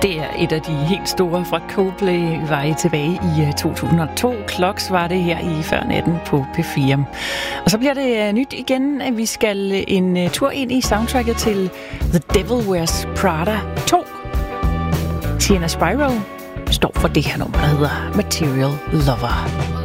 Det er et af de helt store fra Coldplay. Vi var tilbage i 2002. Clocks var det her i før natten på P4. Og så bliver det nyt igen. Vi skal en tur ind i soundtracket til The Devil Wears Prada 2. Sienna Spyro står for det her nummer, der hedder Material Lover.